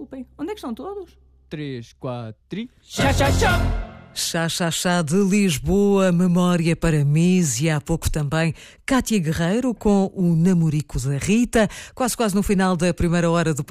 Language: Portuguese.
desculpem. Onde é que estão todos? 3, 4, Chá, chá, chá! Chá, chá, chá de Lisboa, memória para Miss e há pouco também Cátia Guerreiro com o Namorico da Rita, quase no final da primeira hora do